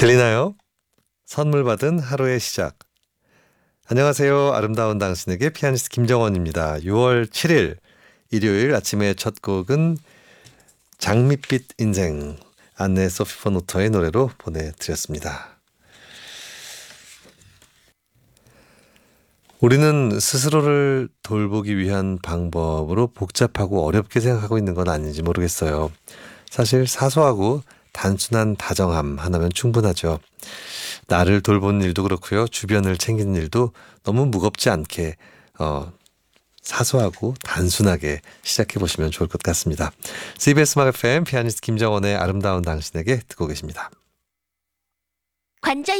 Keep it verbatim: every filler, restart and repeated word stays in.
들리나요? 선물 받은 하루의 시작. 안녕하세요. 아름다운 당신에게 피아니스트 김정원입니다. 유월 칠일 일요일 아침의 첫 곡은 장밋빛 인생 안네 소피 포노터의 노래로 보내드렸습니다. 우리는 스스로를 돌보기 위한 방법으로 복잡하고 어렵게 생각하고 있는 건 아닌지 모르겠어요. 사실 사소하고 단순한 다정함 하나면 충분하죠. 나를 돌보는 일도 그렇고요. 주변을 챙기는 일도 너무 무겁지 않게 어, 사소하고 단순하게 시작해 보시면 좋을 것 같습니다. 씨비에스 음악 에프엠 피아니스트 김정원의 아름다운 당신에게 듣고 계십니다. 관절